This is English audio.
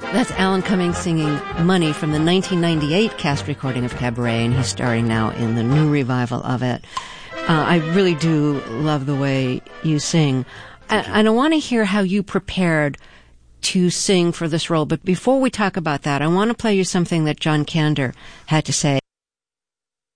That's Alan Cummings singing Money from the 1998 cast recording of Cabaret, and he's starring now in the new revival of it. I really do love the way you sing. And I want to hear how you prepared to sing for this role. But before we talk about that, I want to play you something that John Kander had to say.